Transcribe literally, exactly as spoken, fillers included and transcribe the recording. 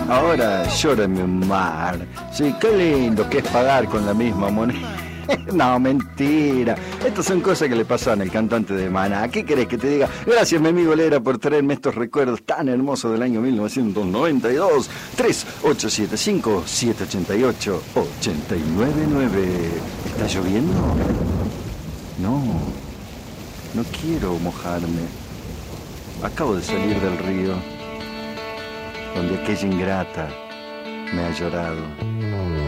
Ahora llórame un mar. Sí, qué lindo que es pagar con la misma moneda. No, mentira. Estas son cosas que le pasan al cantante de Maná. ¿Qué querés que te diga? Gracias, mi amigo Lera, por traerme estos recuerdos tan hermosos del año mil novecientos noventa y dos. tres ocho siete cinco, siete ocho ocho, ocho nueve nueve. ¿Está lloviendo? No, no quiero mojarme. Acabo de salir del río, donde aquella ingrata me ha llorado.